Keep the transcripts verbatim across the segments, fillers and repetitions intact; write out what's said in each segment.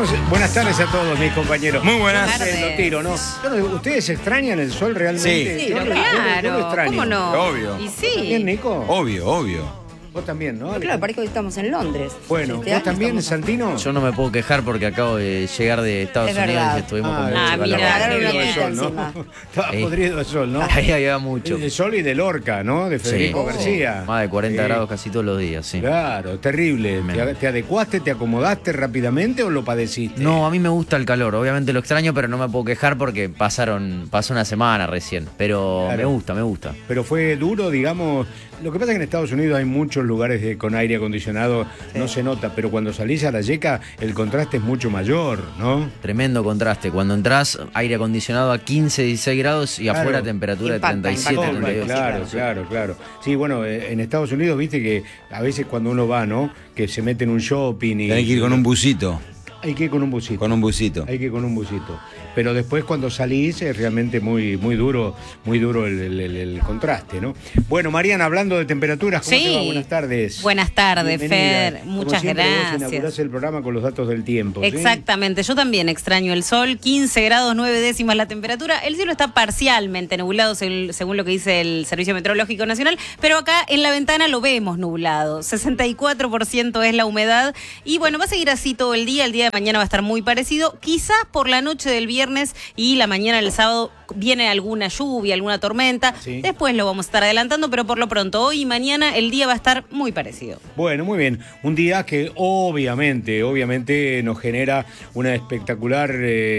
buenas tardes a todos mis compañeros. Muy buenas tardes. Lo tiro, ¿no? ¿Ustedes extrañan el sol realmente? Sí, Yo sí lo- yo lo- claro. yo lo extraño. ¿Cómo no? Obvio. Y sí. ¿También, Nico? Obvio, obvio. Vos también, ¿no? Claro, parece que hoy estamos en Londres. Bueno, Este ¿vos año también, estamos- Santino? Yo no me puedo quejar porque acabo de llegar de Estados Es Unidos verdad. y estuvimos Ah, con ah, mucho mira, calor. agarraron podrido una de sol, ¿no? encima. Estaba Sí. podrido de sol, ¿no? Ahí había mucho. De sol y de Lorca, ¿no? De Federico Sí. García. Más de cuarenta Sí. grados casi todos los días, sí. Claro, terrible. ¿Te, Tremendo. te adecuaste, te acomodaste rápidamente o lo padeciste? No, a mí me gusta el calor, obviamente lo extraño, pero no me puedo quejar porque pasaron, pasó una semana recién. Pero Claro. me gusta, me gusta. Pero fue duro, digamos. Lo que pasa es que en Estados Unidos hay muchos lugares de- con aire acondicionado, no se nota, pero cuando salís a la yeca el contraste es mucho mayor, ¿no? Tremendo contraste. Cuando entras, aire acondicionado a quince, dieciséis grados y Claro. afuera temperatura Impacta, de treinta y siete, impacta. treinta y ocho. Claro, claro, claro. Sí, bueno, eh, en Estados Unidos, viste que a veces cuando uno va, ¿no? Que se mete en un shopping y... Tenés que ir con un busito. Hay que ir con un busito. Con un busito. Hay que ir con un busito. Pero después cuando salís es realmente muy, muy duro, muy duro el, el- el- el contraste, ¿no? Bueno, Mariana, hablando de temperaturas, ¿cómo Sí. te va? Buenas tardes. Buenas tardes, Bienvenida. Fer. Como Muchas siempre, vos gracias. inaugurás el programa con los datos del tiempo, ¿sí? Exactamente, yo también extraño el sol, quince grados nueve décimas la temperatura, el cielo está parcialmente nublado según, según lo que dice el Servicio Meteorológico Nacional, pero acá en la ventana lo vemos nublado, sesenta y cuatro por ciento es la humedad y bueno, va a seguir así todo el día, el día de mañana va a estar muy parecido, quizás por la noche del viernes y la mañana del sábado viene alguna lluvia, alguna tormenta, Sí. después lo vamos a estar adelantando, pero por lo pronto hoy y mañana el día va a estar muy parecido. Bueno, muy bien. Un día que obviamente, obviamente nos genera una espectacular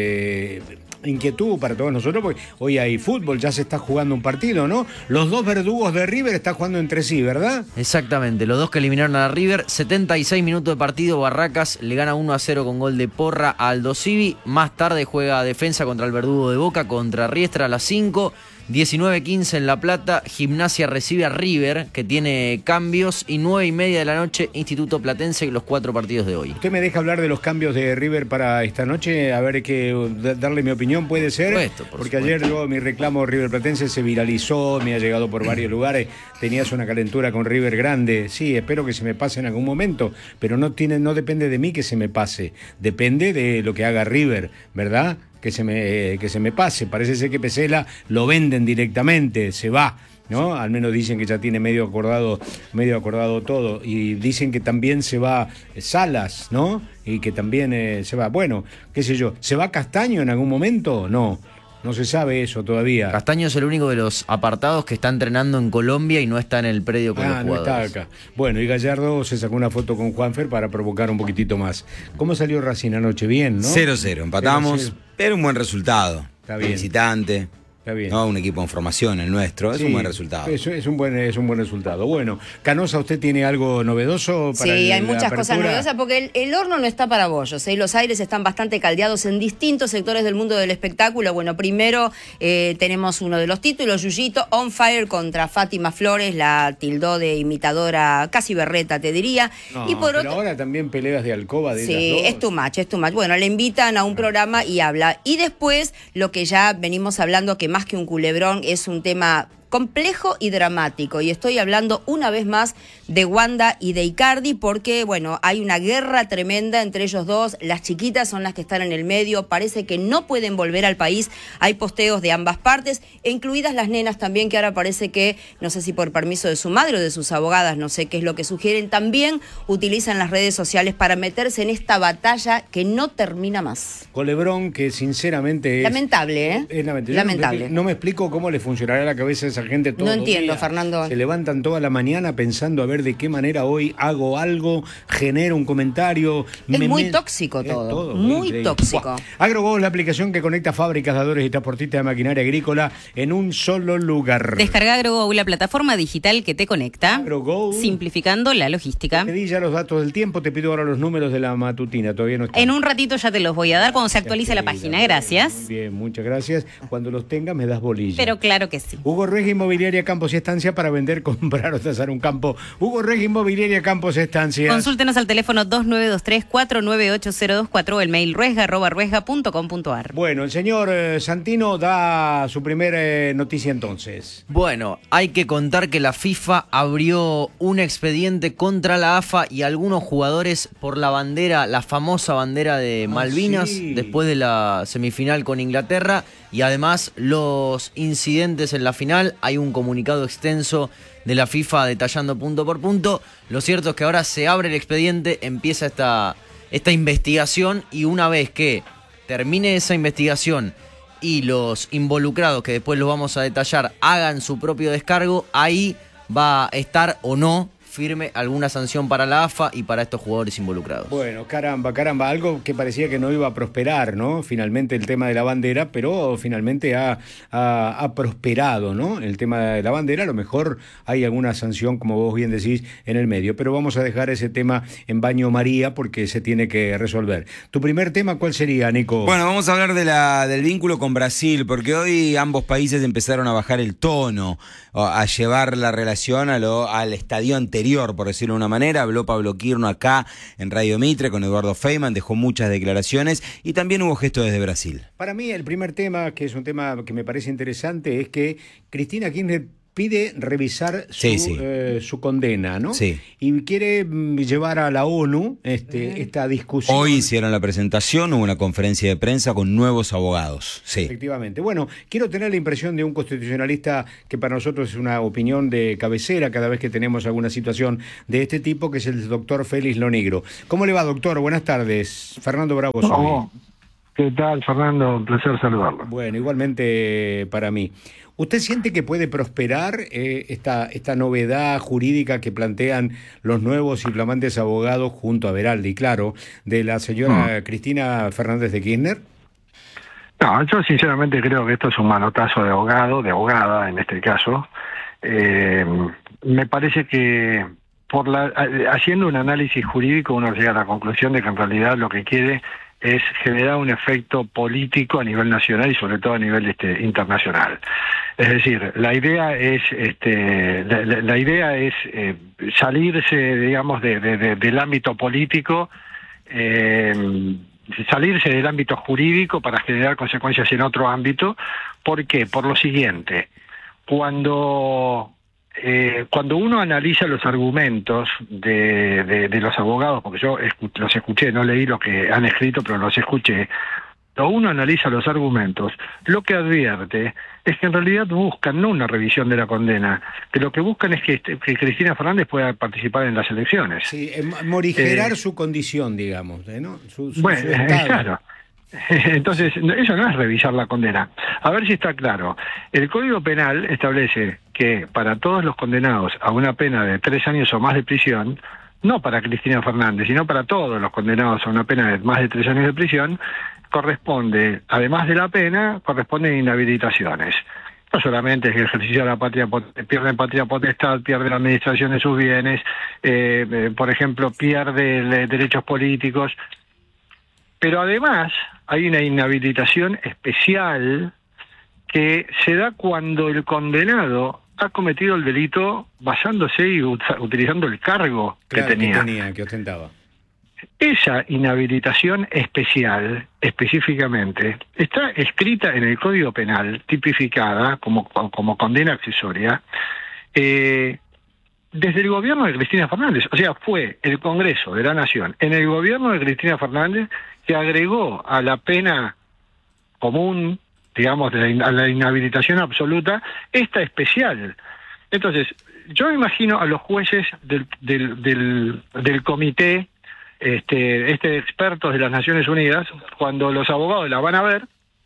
eh, inquietud para todos nosotros, porque hoy hay fútbol, ya se está jugando un partido, ¿no? Los dos verdugos de River están jugando entre sí, ¿verdad? Exactamente, los dos que eliminaron a River, setenta y seis minutos de partido, Barracas le gana uno a cero con gol de Porra a Aldo Civi, más tarde juega defensa contra el Verdugo de Boca, contra Riestra a las cinco, diecinueve quince en La Plata, Gimnasia recibe a River, que tiene cambios, y nueve y media de la noche, Instituto Platense, los cuatro partidos de hoy. ¿Usted me deja hablar de los cambios de River para esta noche? A ver, que darle mi opinión, ¿puede ser? Por supuesto, por Porque supuesto. ayer luego mi reclamo River Platense se viralizó, me ha llegado por varios lugares, tenías una calentura con River grande, sí, espero que se me pase en algún momento, pero no, tiene, no depende de mí que se me pase, depende de lo que haga River, ¿verdad? Que se me, que se me pase, parece ser que Pesela lo venden directamente, se va, ¿no? Al menos dicen que ya tiene medio acordado, medio acordado todo, y dicen que también se va Salas, ¿no? Y que también eh, se va, bueno, qué sé yo, ¿se va Castaño en algún momento? No, no se sabe eso todavía. Castaño es el único de los apartados que está entrenando en Colombia y no está en el predio con Ah, los no jugadores. está acá. Bueno, y Gallardo se sacó una foto con Juanfer para provocar un poquitito más. ¿Cómo salió Racing anoche? Bien, ¿no? cero cero, empatamos, cero cero. pero un buen resultado. Está bien. Visitante. Está bien. ¿No? Un equipo en formación, el nuestro, es Sí, un buen resultado. Es, es un buen, es un buen resultado. Bueno, Canosa, ¿usted tiene algo novedoso para Sí, el- hay la muchas cosas apertura? novedosas porque el, el horno no está para bollos, ¿eh? Los aires están bastante caldeados en distintos sectores del mundo del espectáculo. Bueno, primero eh, tenemos uno de los títulos, Yuyito, On Fire contra Fátima Flores, la tildó de imitadora, casi berreta te diría. No, y por pero otro... ahora también peleas de alcoba de Sí, ellas dos. es too much, es too much. Bueno, le invitan a un programa y habla. Y después, lo que ya venimos hablando, que más que un culebrón, es un tema complejo y dramático. Y estoy hablando una vez más de Wanda y de Icardi porque, bueno, hay una guerra tremenda entre ellos dos. Las chiquitas son las que están en el medio. Parece que no pueden volver al país. Hay posteos de ambas partes, incluidas las nenas también, que ahora parece que, no sé si por permiso de su madre o de sus abogadas, no sé qué es lo que sugieren, también utilizan las redes sociales para meterse en esta batalla que no termina más. Colebrón, que sinceramente es... Lamentable, ¿eh? Es lamentable. Yo Lamentable. No, no me explico cómo le funcionará la cabeza a esa gente todo No el entiendo, día. Fernando. Se levantan toda la mañana pensando a ver de qué manera hoy hago algo, genero un comentario. Es me- muy me- tóxico es todo, muy increíble. tóxico. Buah. AgroGo es la aplicación que conecta fábricas, dadores y transportistas de maquinaria agrícola en un solo lugar. Descarga AgroGo, la plataforma digital que te conecta, AgroGo. simplificando la logística. Pedí ya los datos del tiempo, te pido ahora los números de la matutina, todavía no está. En un ratito ya te los voy a dar cuando se actualice la Querida, página, gracias. Muy bien, muchas gracias. Cuando los tengas me das bolilla. Pero claro que sí. Hugo Ruiz Regia Inmobiliaria Campos y Estancia para vender, comprar o tasar un campo. Hugo Regia Inmobiliaria Campos y Estancia. Consúltenos al teléfono dos nueve dos tres, cuatro nueve ocho cero dos cuatro o el mail ruesga arroba ruesga punto com punto ar. Bueno, el señor eh, Santino da su primera eh, noticia entonces. Bueno, hay que contar que la FIFA abrió un expediente contra la A F A y algunos jugadores por la bandera, la famosa bandera de Malvinas, ah, sí. después de la semifinal con Inglaterra, y además los incidentes en la final. Hay un comunicado extenso de la FIFA detallando punto por punto. Lo cierto es que ahora se abre el expediente, empieza esta, esta investigación, y una vez que termine esa investigación y los involucrados, que después los vamos a detallar, hagan su propio descargo, ahí va a estar o no firme alguna sanción para la A F A y para estos jugadores involucrados. Bueno, caramba, caramba, algo que parecía que no iba a prosperar, ¿no? Finalmente el tema de la bandera, pero finalmente ha, ha, ha prosperado, ¿no? El tema de la bandera, a lo mejor hay alguna sanción, como vos bien decís, en el medio, pero vamos a dejar ese tema en baño María porque se tiene que resolver. ¿Tu primer tema cuál sería, Nico? Bueno, vamos a hablar de la, del vínculo con Brasil, porque hoy ambos países empezaron a bajar el tono, a llevar la relación a lo, al estadio anterior, por decirlo de una manera. Habló Pablo Quirno acá en Radio Mitre con Eduardo Feynman, dejó muchas declaraciones y también hubo gestos desde Brasil. Para mí el primer tema, que es un tema que me parece interesante, es que Cristina Kirchner pide revisar su, sí, sí. Eh, su condena, ¿no? Sí. Y quiere mm, llevar a la ONU este, mm. esta discusión. Hoy hicieron la presentación, hubo una conferencia de prensa con nuevos abogados. Sí. Efectivamente. Bueno, quiero tener la impresión de un constitucionalista que para nosotros es una opinión de cabecera cada vez que tenemos alguna situación de este tipo, que es el doctor Félix Lonigro. ¿Cómo le va, doctor? Buenas tardes. Fernando Bravo soy. Oh, ¿qué tal, Fernando? Un placer saludarlo. Bueno, igualmente para mí. ¿Usted siente que puede prosperar eh, esta, esta novedad jurídica que plantean los nuevos y flamantes abogados junto a Veraldi, claro, de la señora mm. Cristina Fernández de Kirchner? No, yo sinceramente creo que esto es un manotazo de abogado, de abogada en este caso. Eh, me parece que por la, haciendo un análisis jurídico uno llega a la conclusión de que en realidad lo que quiere es generar un efecto político a nivel nacional y sobre todo a nivel este, internacional. Es decir, la idea es este, la, la, la idea es eh, salirse, digamos, de, de, de, del ámbito político, eh, salirse del ámbito jurídico para generar consecuencias en otro ámbito. ¿Por qué? Por lo siguiente, cuando Eh, cuando uno analiza los argumentos de, de, de los abogados, porque yo escu- los escuché, no leí lo que han escrito, pero los escuché, cuando uno analiza los argumentos, lo que advierte es que en realidad buscan no una revisión de la condena, que lo que buscan es que, que Cristina Fernández pueda participar en las elecciones. Sí, morigerar eh, su condición, digamos, ¿no? Su, su, bueno, su estado. Claro. Entonces, eso no es revisar la condena. A ver si está claro. El Código Penal establece que para todos los condenados a una pena de tres años o más de prisión, no para Cristina Fernández, sino para todos los condenados a una pena de más de tres años de prisión, corresponde, además de la pena, corresponden inhabilitaciones. No solamente es que el ejercicio de la patria, pierde patria potestad, pierde la administración de sus bienes, eh, eh, por ejemplo, pierde derechos políticos, pero además hay una inhabilitación especial que se da cuando el condenado ha cometido el delito basándose y utilizando el cargo claro, que tenía. que tenía, que ostentaba. Esa inhabilitación especial, específicamente, está escrita en el Código Penal, tipificada como, como condena accesoria, eh, desde el gobierno de Cristina Fernández. O sea, fue el Congreso de la Nación, en el gobierno de Cristina Fernández, que agregó a la pena común, digamos, de la, a la inhabilitación absoluta, esta especial. Entonces, yo me imagino a los jueces del, del, del, del comité, este, este de expertos de las Naciones Unidas, cuando los abogados la van a ver,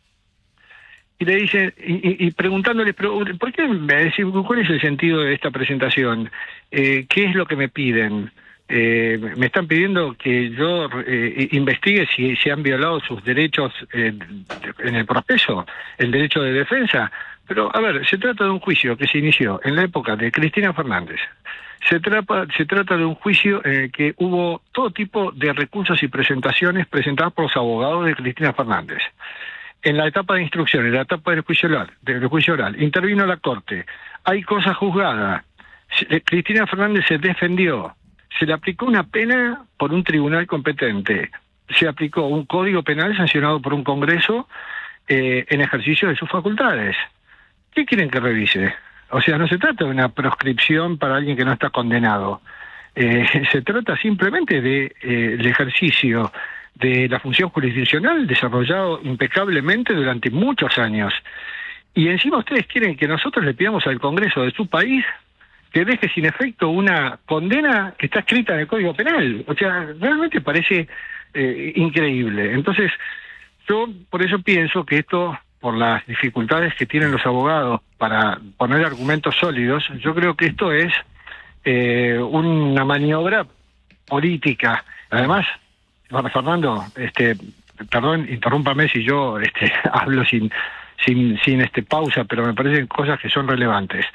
y le dicen, y, y, y preguntándoles, ¿por qué me decís, cuál es el sentido de esta presentación? Eh, ¿Qué es lo que me piden? Eh, me están pidiendo que yo eh, investigue si se han violado sus derechos eh, en el proceso, el derecho de defensa. Pero, a ver, se trata de un juicio que se inició en la época de Cristina Fernández. Se trata, se trata de un juicio en el que hubo todo tipo de recursos y presentaciones presentadas por los abogados de Cristina Fernández. en la etapa de instrucción, en la etapa del juicio oral, del juicio oral, intervino la Corte, hay cosa juzgada, Cristina Fernández se defendió, se le aplicó una pena por un tribunal competente, se aplicó un código penal sancionado por un Congreso eh, en ejercicio de sus facultades. ¿Qué quieren que revise? O sea, no se trata de una proscripción para alguien que no está condenado. Eh, se trata simplemente de eh, el ejercicio de la función jurisdiccional desarrollado impecablemente durante muchos años. Y encima ustedes quieren que nosotros le pidamos al Congreso de su país que deje sin efecto una condena que está escrita en el Código Penal. O sea, realmente parece eh, increíble. Entonces, yo por eso pienso que esto, por las dificultades que tienen los abogados para poner argumentos sólidos, yo creo que esto es eh, una maniobra política. Además, bueno, Fernando, este, perdón, interrúmpame si yo este, hablo sin, sin, sin este pausa, pero me parecen cosas que son relevantes.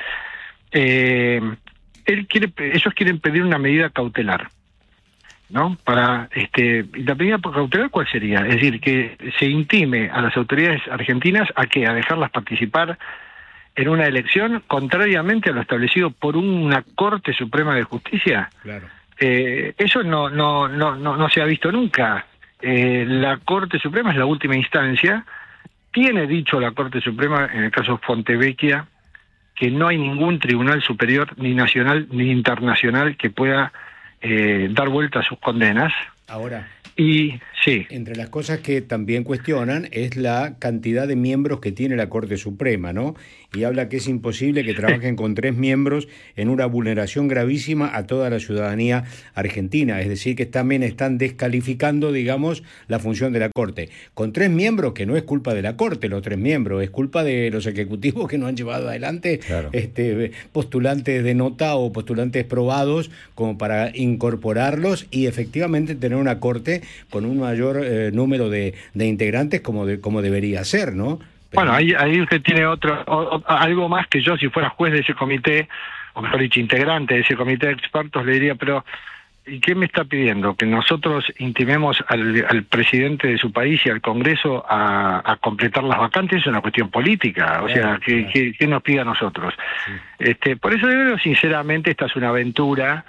Eh, él quiere, ellos quieren pedir una medida cautelar, ¿no? Para este, la medida cautelar, ¿cuál sería? Es decir, que se intime a las autoridades argentinas a qué, a dejarlas participar en una elección contrariamente a lo establecido por una Corte Suprema de Justicia. Claro. Eh, eso no, no, no, no, no se ha visto nunca. Eh, la Corte Suprema es la última instancia. Tiene dicho la Corte Suprema, en el caso Fontevecchia, que no hay ningún tribunal superior, ni nacional ni internacional, que pueda eh, dar vuelta a sus condenas. Ahora, y sí. Entre las cosas que también cuestionan es la cantidad de miembros que tiene la Corte Suprema, ¿no? Y habla que es imposible que trabajen con tres miembros en una vulneración gravísima a toda la ciudadanía argentina. Es decir, que también están descalificando, digamos, la función de la Corte. Con tres miembros, que no es culpa de la Corte, los tres miembros, es culpa de los ejecutivos que no han llevado adelante claro. este, postulantes de nota o postulantes probados como para incorporarlos y efectivamente tener una Corte con un mayor eh, número de, de integrantes como, de, como debería ser, ¿no? Pero... Bueno, ahí, ahí usted tiene otro, o, algo más que yo, si fuera juez de ese comité, o mejor dicho, integrante de ese comité de expertos, le diría, pero ¿y qué me está pidiendo? ¿Que nosotros intimemos al, al presidente de su país y al Congreso a, a completar las vacantes? Es una cuestión política, o claro, sea, ¿qué, claro. ¿qué, qué nos pide a nosotros? Sí. Este, por eso yo creo, sinceramente, esta es una aventura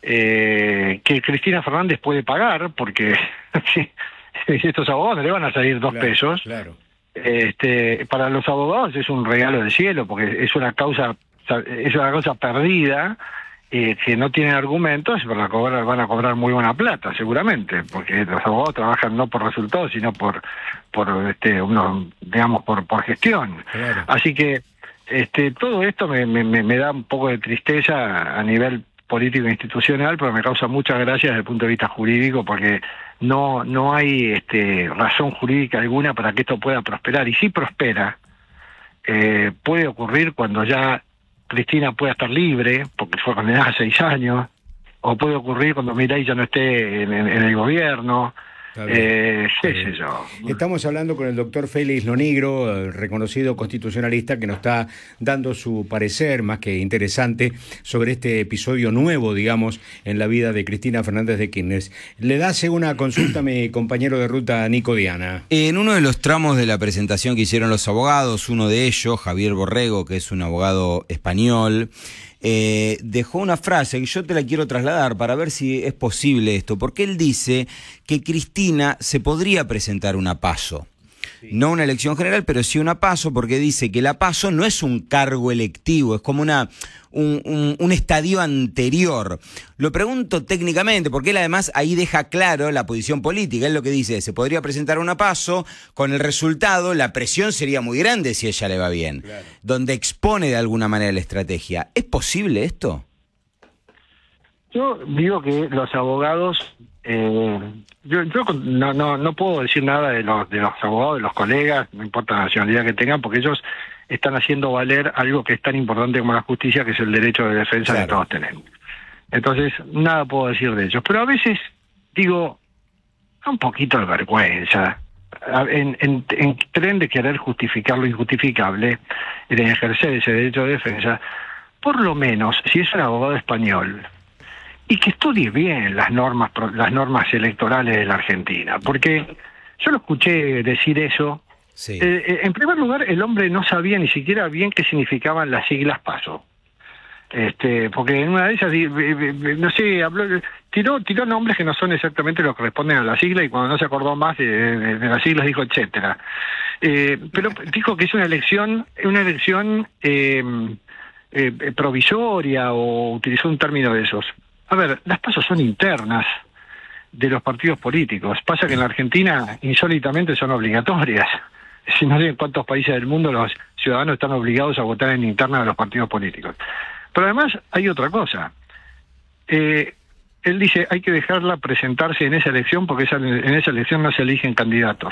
eh, que Cristina Fernández puede pagar, porque si estos abogados no le van a salir dos claro, pesos. Claro. Este, para los abogados es un regalo del cielo, porque es una causa, es una causa perdida, eh, que no tienen argumentos, van a cobrar, van a cobrar muy buena plata, seguramente, porque los abogados trabajan no por resultados, sino por, por este, uno, digamos, por, por gestión. Claro. Así que, este, todo esto me, me, me da un poco de tristeza a nivel político e institucional, pero me causa mucha gracia desde el punto de vista jurídico, porque no no hay este, razón jurídica alguna para que esto pueda prosperar. Y si prospera, eh, puede ocurrir cuando ya Cristina pueda estar libre, porque fue condenada a seis años, o puede ocurrir cuando Milei ya no esté en, en, en el gobierno. Eh, qué sé yo. Estamos hablando con el doctor Félix Lonigro, reconocido constitucionalista, que nos está dando su parecer más que interesante sobre este episodio nuevo, digamos, en la vida de Cristina Fernández de Kirchner. Le hace una consulta a mi compañero de ruta, Nico Diana. En uno de los tramos de la presentación que hicieron los abogados, uno de ellos, Javier Borrego, que es un abogado español, Eh, dejó una frase que yo te la quiero trasladar para ver si es posible esto, porque él dice que Cristina se podría presentar una PASO. Sí. No una elección general, pero sí una PASO, porque dice que la PASO no es un cargo electivo, es como una un, un, un estadio anterior. Lo pregunto técnicamente, porque él además ahí deja claro la posición política. Él lo que dice es, se podría presentar una PASO, con el resultado la presión sería muy grande si ella le va bien, claro. Donde expone de alguna manera la estrategia. ¿Es posible esto? Yo digo que los abogados, eh, yo, yo no, no, no puedo decir nada de los, de los abogados, de los colegas, no importa la nacionalidad que tengan, porque ellos están haciendo valer algo que es tan importante como la justicia, que es el derecho de defensa, claro, que todos tenemos. Entonces, nada puedo decir de ellos. Pero a veces digo, un poquito de vergüenza, en, en, en tren de querer justificar lo injustificable, de ejercer ese derecho de defensa, por lo menos, si es un abogado español, y que estudie bien las normas las normas electorales de la Argentina, porque yo lo escuché decir eso Sí. Eh, en primer lugar, el hombre no sabía ni siquiera bien qué significaban las siglas PASO. Este, porque en una de ellas, no sé, habló, tiró, tiró nombres que no son exactamente los que corresponden a la sigla, y cuando no se acordó más de, de, de las siglas dijo etcétera. Eh, pero dijo que es una elección, una elección eh, eh, provisoria, o utilizó un término de esos. A ver, las PASO son internas de los partidos políticos. Pasa que en la Argentina, insólitamente, son obligatorias. Si no sé en cuántos países del mundo los ciudadanos están obligados a votar en interna de los partidos políticos. Pero además hay otra cosa. Eh, él dice, hay que dejarla presentarse en esa elección, porque esa, en esa elección no se eligen candidatos.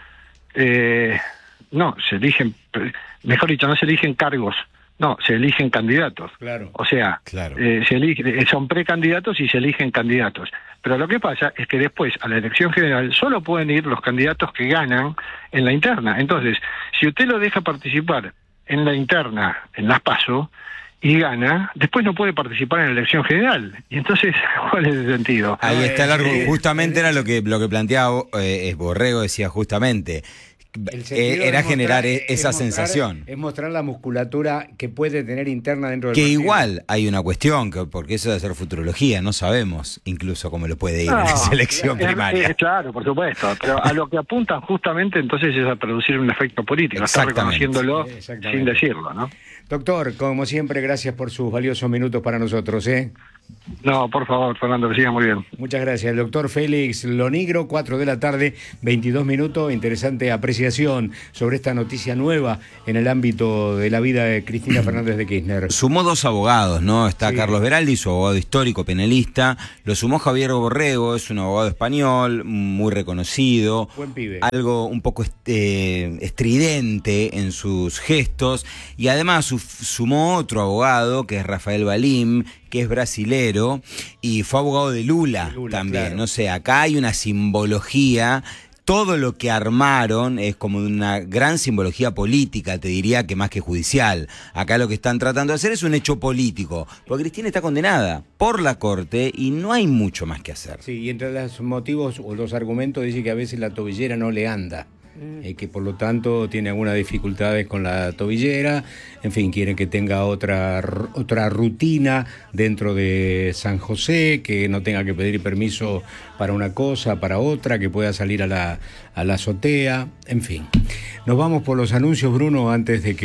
Eh, no, se eligen, mejor dicho, no se eligen cargos, no, se eligen candidatos. Claro. O sea, Claro. eh, se eligen, son precandidatos y se eligen candidatos. Pero lo que pasa es que después, a la elección general, solo pueden ir los candidatos que ganan en la interna. Entonces, si usted lo deja participar en la interna, en las PASO, y gana, después no puede participar en la elección general. Y entonces, ¿cuál es el sentido? Ahí está el argumento. Eh, Justamente era lo que, lo que planteaba eh, Borrego, decía justamente. El sentido Eh, Era es generar mostrar- e- esa es mostrar- sensación. Es mostrar la musculatura que puede tener interna dentro del Que partido. igual hay una cuestión, que porque eso debe ser futurología, no sabemos incluso cómo le puede ir No, en esa elección eh, primaria. eh, claro, por supuesto. Pero a lo que apuntan justamente entonces es a producir un efecto político. Está Exactamente. reconociéndolo Exactamente. sin decirlo, ¿no? Doctor, como siempre, gracias por sus valiosos minutos para nosotros, ¿eh? No, por favor, Fernando, que siga muy bien. Muchas gracias. El doctor Félix Lonigro, cuatro de la tarde, veintidós minutos. Interesante apreciación sobre esta noticia nueva en el ámbito de la vida de Cristina Fernández de Kirchner. Sumó dos abogados, ¿no? Está Sí. Carlos Beraldi, su abogado histórico, penalista. Lo sumó Javier Borrego, es un abogado español, muy reconocido. Buen pibe. Algo un poco este, estridente en sus gestos. Y además su- sumó otro abogado, que es Rafael Balim, que es brasilero, y fue abogado de Lula, De Lula, también. claro. No sé, acá hay una simbología. Todo lo que armaron es como una gran simbología política, te diría, que más que judicial. Acá lo que están tratando de hacer es un hecho político, porque Cristina está condenada por la Corte y no hay mucho más que hacer. Sí, y entre los motivos o los argumentos dice que a veces la tobillera no le anda. Eh, que por lo tanto tiene algunas dificultades con la tobillera, en fin, quieren que tenga otra, r- otra rutina dentro de San José, que no tenga que pedir permiso para una cosa, para otra, que pueda salir a la, a la azotea, en fin. Nos vamos por los anuncios, Bruno, antes de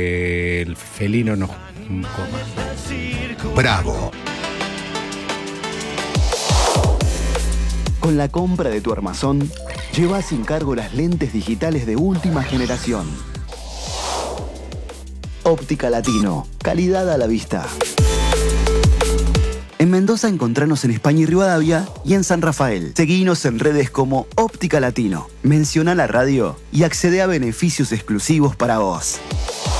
que el felino nos coma. Bravo. Con la compra de tu armazón, lleva sin cargo las lentes digitales de última generación. Óptica Latino, calidad a la vista. En Mendoza encontranos en España y Rivadavia y en San Rafael. Seguinos en redes como Óptica Latino. Menciona la radio y accede a beneficios exclusivos para vos.